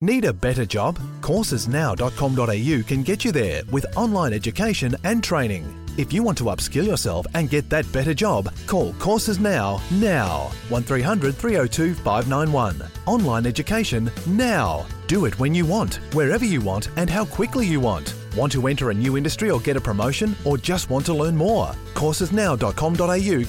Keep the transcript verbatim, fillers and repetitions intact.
Need a better job? courses now dot com dot a u can get you there with online education and training. If you want to upskill yourself and get that better job, call Courses Now, now. one three hundred three oh two five nine one. Online education now. Do it when you want, wherever you want and how quickly you want. Want to enter a new industry or get a promotion, or just want to learn more? courses now dot com dot a u